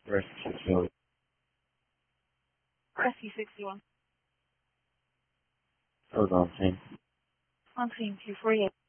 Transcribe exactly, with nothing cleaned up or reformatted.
Rest sixty-one. Rescue sixty-one. I was on scene. On scene two forty-eight.